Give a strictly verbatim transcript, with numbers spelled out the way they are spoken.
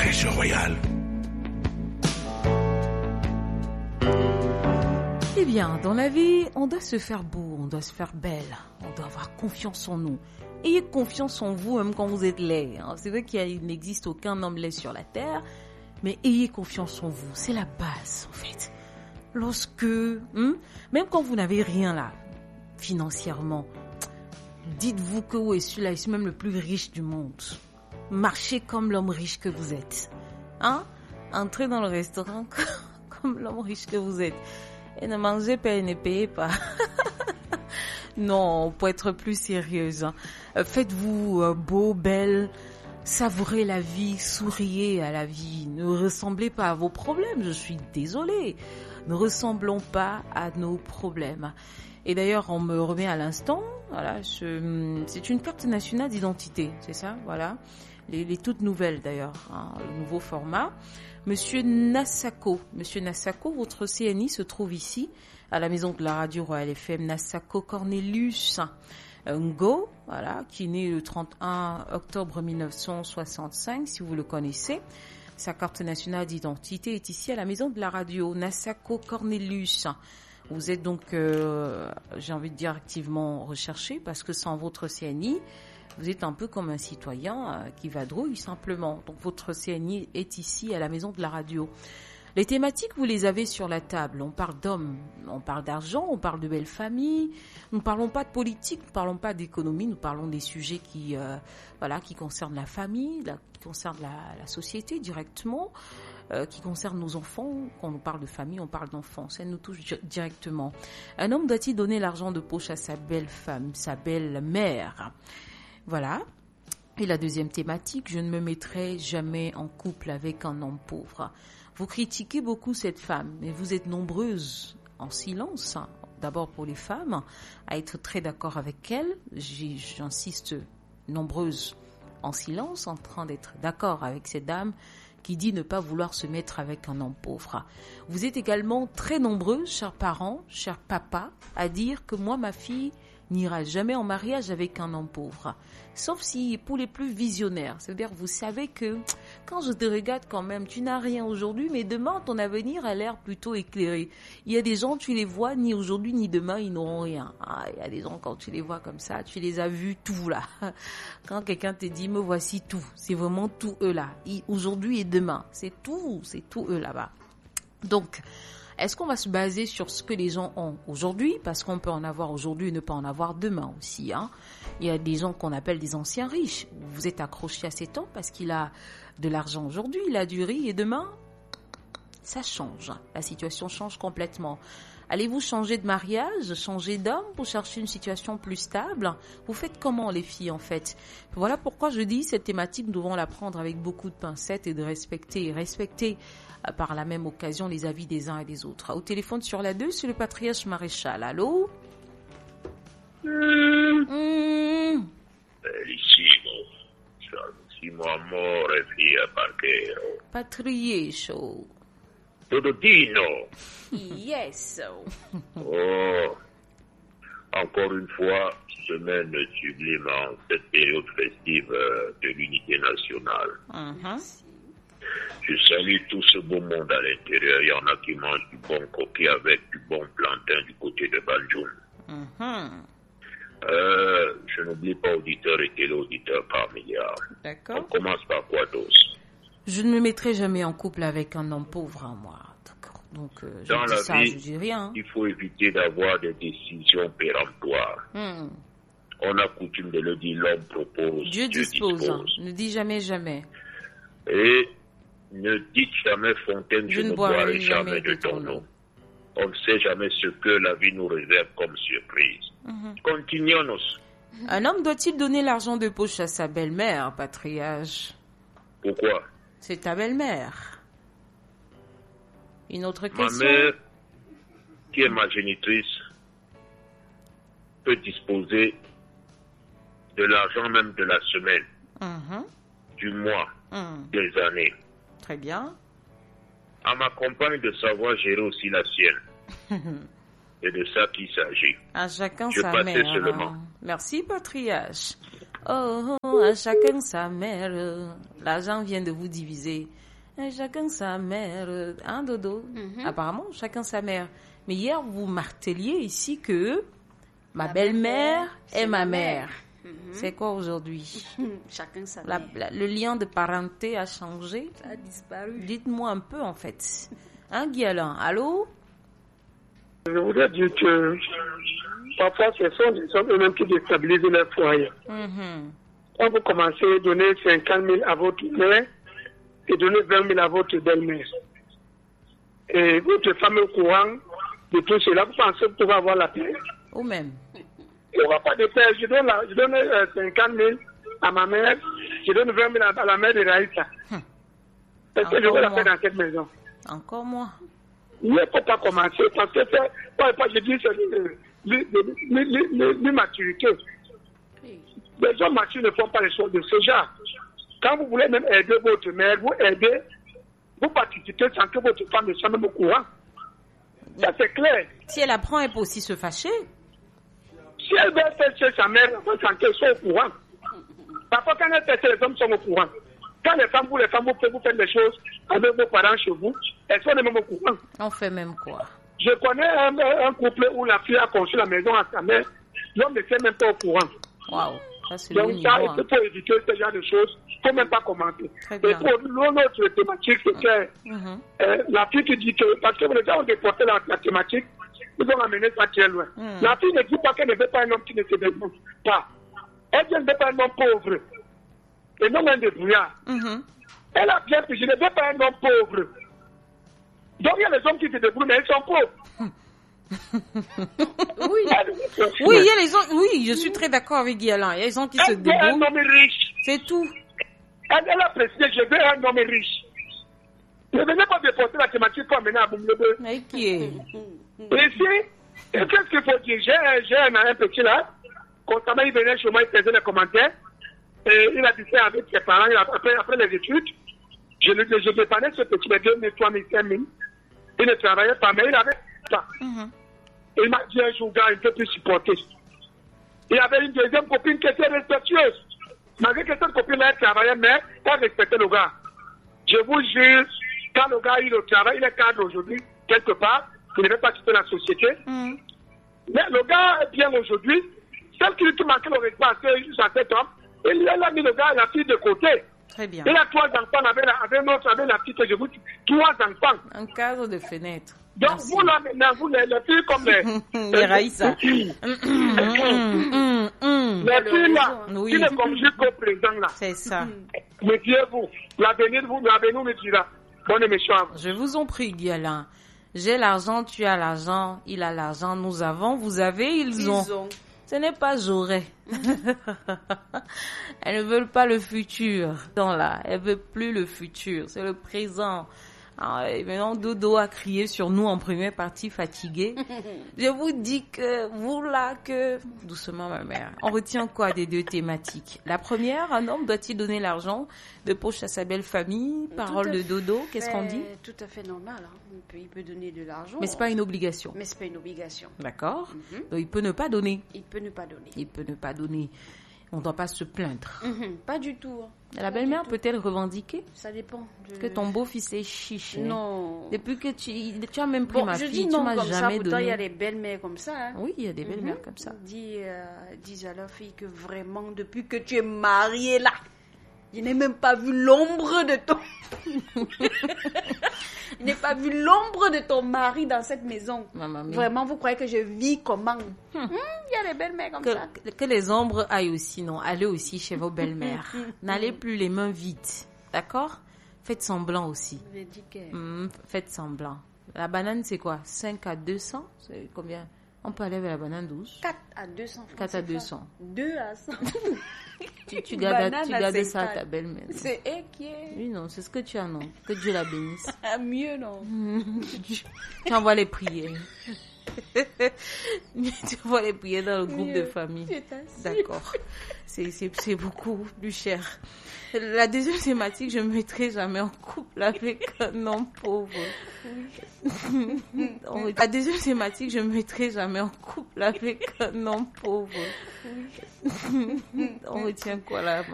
Pêche royale. Eh bien, dans la vie, on doit se faire beau, on doit se faire belle, on doit avoir confiance en nous. Ayez confiance en vous même quand vous êtes laid. C'est vrai qu'il n'existe aucun homme laid sur la terre, mais ayez confiance en vous, c'est la base en fait. Lorsque, hein, même quand vous n'avez rien là, financièrement, dites-vous que oui, celui-là est même le plus riche du monde. Marchez comme l'homme riche que vous êtes. Hein? Entrez dans le restaurant comme l'homme riche que vous êtes. Et ne mangez pas et ne payez pas. Non, pour être plus sérieuse, hein. Faites-vous euh, beau, belle, savourez la vie, souriez à la vie. Ne ressemblez pas à vos problèmes, je suis désolée. Ne ressemblons pas à nos problèmes. Et d'ailleurs, on me remet à l'instant, voilà, je, c'est une carte nationale d'identité, c'est ça, voilà. Les, les toutes nouvelles d'ailleurs, hein, le nouveau format. Monsieur Nassako, Monsieur Nassako, votre C N I se trouve ici, à la maison de la radio Royal F M, Nassako Cornelius Ngo, voilà, qui est né le trente et un octobre mille neuf cent soixante-cinq, si vous le connaissez. Sa carte nationale d'identité est ici à la maison de la radio, Nassako Cornelius. Vous êtes donc, euh, j'ai envie de dire, activement recherché, parce que sans votre C N I, vous êtes un peu comme un citoyen euh, qui vadrouille simplement. Donc votre C N I est ici à la maison de la radio. Les thématiques, vous les avez sur la table. On parle d'hommes, on parle d'argent, on parle de belles familles. Nous ne parlons pas de politique, nous ne parlons pas d'économie, nous parlons des sujets qui, euh, voilà, qui concernent la famille, la, qui concernent la, la société directement, euh, qui concernent nos enfants. Quand on parle de famille, on parle d'enfants. Ça nous touche di- directement. Un homme doit-il donner l'argent de poche à sa belle femme, sa belle mère? Voilà. Et la deuxième thématique, je ne me mettrai jamais en couple avec un homme pauvre. Vous critiquez beaucoup cette femme, mais vous êtes nombreuses en silence, hein, d'abord pour les femmes, à être très d'accord avec elle. J'ai, j'insiste, nombreuses en silence, en train d'être d'accord avec cette dame qui dit ne pas vouloir se mettre avec un homme pauvre. Vous êtes également très nombreux, chers parents, chers papas, à dire que moi, ma fille, n'ira jamais en mariage avec un homme pauvre. Sauf si, pour les plus visionnaires, c'est-à-dire vous savez que quand je te regarde quand même, tu n'as rien aujourd'hui, mais demain, ton avenir a l'air plutôt éclairé. Il y a des gens, tu les vois, ni aujourd'hui, ni demain, ils n'auront rien. Ah, il y a des gens, quand tu les vois comme ça, tu les as vus tout là. Quand quelqu'un te dit, me voici tout, c'est vraiment tout eux là. Aujourd'hui et demain, c'est tout, c'est tout eux là-bas. Donc, est-ce qu'on va se baser sur ce que les gens ont aujourd'hui? Parce qu'on peut en avoir aujourd'hui et ne pas en avoir demain aussi, hein. Il y a des gens qu'on appelle des anciens riches. Vous êtes accroché à cet homme parce qu'il a de l'argent aujourd'hui, il a du riz et demain, ça change. La situation change complètement. Allez-vous changer de mariage, changer d'homme pour chercher une situation plus stable? Vous faites comment les filles en fait? Voilà pourquoi je dis cette thématique, nous devons la prendre avec beaucoup de pincettes et de respecter, respecter par la même occasion les avis des uns et des autres. Au téléphone sur la deux, c'est le patriarche maréchal. Allô? Mm. Mm. Bellissimo. Salutissimo amore, via Barchero. Patriarche. Dododino. Yes. Oh. Encore une fois, semaine sublime en cette période festive de l'unité nationale. Uh-huh. Je salue tout ce beau monde à l'intérieur. Il y en a qui mangent du bon coquille avec du bon plantain du côté de Banjoun. Uh-huh. Euh, je n'oublie pas auditeur et téléauditeur par milliard. D'accord. On commence par quoi d'autre? Je ne me mettrai jamais en couple avec un homme pauvre, hein, moi. D'accord. Donc, euh, je Dans dis la ça, vie, je dis rien. il faut éviter d'avoir des décisions péremptoires. Hmm. On a coutume de le dire, l'homme propose, Dieu, Dieu dispose. dispose. Hein. Ne dis jamais jamais. Et ne dites jamais Fontaine, Je je ne ne boirai boirai jamais jamais de de ton ton eau. eau. On ne sait jamais ce que la vie nous réserve comme surprise. Mm-hmm. Continuons. Un homme doit-il donner l'argent de poche à sa belle-mère, patriarche? Pourquoi? C'est ta belle-mère. Une autre Ma question? mère, qui est ma génitrice, peut disposer de l'argent même de la semaine, Mm-hmm. du mois, Mm. des années. Très bien. À ma compagne de savoir gérer aussi la sienne. C'est de ça qu'il s'agit. À chacun Je sa passais mère. seulement. Merci, patriarche. Oh, oh, à chacun sa mère. L'argent vient de vous diviser. À chacun sa mère. Hein, Dodo? Mm-hmm. Apparemment, chacun sa mère. Mais hier, vous marteliez ici que ma la belle-mère est ma mère. mère. Mm-hmm. C'est quoi aujourd'hui? Chacun sa la, mère. La, le lien de parenté a changé? Ça a disparu. Dites-moi un peu, en fait. Hein, Guy Alain? Allô? Je voudrais dire que parfois, ce sont des hommes eux-mêmes qui déstabilisent leur foyer. Mm-hmm. Quand vous commencez à donner cinquante mille à votre mère et donner vingt mille à votre belle-mère, et votre femme est au courant de tout cela, vous pensez que vous pouvez avoir la paix? Ou même. Il n'y aura pas de paix. Je donne, la, je donne euh, cinquante mille à ma mère, je donne vingt mille à, à la mère de Raïssa. Hum. Est-ce que je veux la paix dans cette maison? Encore moi. Il ne faut pas commencer parce que c'est, pas, pas, je dis, c'est l'immaturité. Les gens matures ne font pas les choses de ce genre. Quand vous voulez même aider votre mère, vous aidez, vous participez sans que votre femme ne soit même au courant. Ça, c'est clair. Si elle apprend, elle peut aussi se fâcher. Si elle veut faire chez sa mère, sans qu'elle soit au courant. Parfois, quand elle fait, les hommes sont au courant. Quand les femmes, vous, les femmes, vous faites, vous faites des choses avec vos parents chez vous, elles sont même au courant. On fait même quoi? Je connais un, un couple où la fille a conçu la maison à sa mère, l'homme ne fait même pas au courant. Waouh, ça c'est donc le niveau, ça, hein. il faut éviter ce genre de choses, il ne faut même pas commenter. Très bien. Et pour l'autre thématique, c'est que mm-hmm. euh, la fille qui dit que, parce que les gens ont déporté la, la thématique, ils ont amené ça très loin. Mm. La fille ne dit pas qu'elle ne veut pas un homme qui ne se débrouille pas. Elle ne veut pas un homme pauvre. Et non un débrouillard. Mm-hmm. Elle a bien pris, je ne veux pas un homme pauvre. Donc il y a les hommes qui se débrouillent, mais ils sont pauvres. oui. oui, il y a les hommes, oui, je suis très d'accord avec Guy Alain. Il y a les gens qui elle se débrouillent. Elle veut un homme riche. C'est tout. Elle, elle a précisé, je veux un homme riche. Ne venez pas déporter la thématique pour amener à Boumlebe. Mais qui est? Ici, qu'est-ce qu'il faut dire? J'ai, j'ai un, un petit là, constamment il venait chez moi, il faisait les commentaires. Et il a dit ça avec ses parents, après, après les études. Je lui je dépannais ce petit bébé, mais trois mille, cinq mille. Il ne travaillait pas, mais il avait ça. Mm-hmm. Et il m'a dit un jour, gars, il ne peut plus supporter. Il avait une deuxième copine qui était respectueuse. Malgré que cette copine-là, elle travaillait, mais elle respectait le gars. Je vous jure, quand le gars, il au travail, il est cadre aujourd'hui, quelque part, il ne veut pas quitter la société. Mm-hmm. Mais le gars est bien aujourd'hui. Celle qui lui manquait le respect à cet homme, il a mis le gars, la fille de côté. Très bien. Il a trois enfants avec la, avec notre, avec la fille que je vous dis. Trois enfants. Un cadre de fenêtre. Donc, merci. Vous là, maintenant, vous, les, les filles comme les. les Raïssa. Les filles là, oui. Qui ne conjuguent qu'au présent là. C'est ça. Méfiez-vous. L'avenir, vous, l'avenir me dira. Bonne émission à vous. Je vous en prie, Guy Alain. J'ai l'argent, tu as l'argent, il a l'argent, nous avons, vous avez, ils, ils ont. ont. Ce n'est pas j'aurais. Elles ne veulent pas le futur. Dans là, elles ne veulent plus le futur. C'est le présent. Alors, et maintenant, Dodo a crié sur nous en première partie, fatigué. Je vous dis que vous là, que... Doucement, ma mère. On retient quoi des deux thématiques? La première, un homme doit-il donner l'argent de poche à sa belle famille? Parole de Dodo, qu'est-ce qu'on dit? Tout à fait normal. Hein. Il, peut, il peut donner de l'argent. Mais c'est pas une obligation. Mais c'est pas une obligation. D'accord. Mm-hmm. Donc il peut ne pas donner. Il peut ne pas donner. Il peut ne pas donner. On ne doit pas se plaindre. Mm-hmm. Pas du tout. Hein. La belle-mère peut-elle revendiquer? Ça dépend. De... Que ton beau-fils est chiche. Non. Hein. Depuis que tu, tu as même pris bon, ma je fille, dis non, tu m'as comme jamais ça, donné. Il y a des belles-mères comme ça. Hein. Oui, il y a des belles-mères mm-hmm. comme ça. Dis, euh, dis à la fille que vraiment, depuis que tu es mariée là, je n'ai même pas vu l'ombre de ton... Je n'ai pas vu l'ombre de ton mari dans cette maison. Vraiment, vous croyez que je vis comment? Il hum. hum, y a des belles-mères comme que, ça. Que les ombres aillent aussi, non. Allez aussi chez vos belles-mères. N'allez plus les mains vides. D'accord? Faites semblant aussi. Que... Hum, faites semblant. La banane, c'est quoi? cinq à deux cents? C'est combien? On peut aller avec la banane douce. quatre à deux cents. quatre à deux cents. deux à cent. Tu, tu gardes, tu gardes ça à ta belle-mère. C'est elle qui est... Oui, non, c'est ce que tu as, non. Que Dieu la bénisse. Mieux, non. Tu envoies les prières. Tu vois les prières dans le groupe de famille. Je t'assure. D'accord. C'est, c'est, c'est beaucoup plus cher. La deuxième thématique, je me mettrai jamais en couple avec un homme pauvre. Oui. La deuxième thématique, je me mettrai jamais en couple avec un homme pauvre. Oui. On retient quoi là?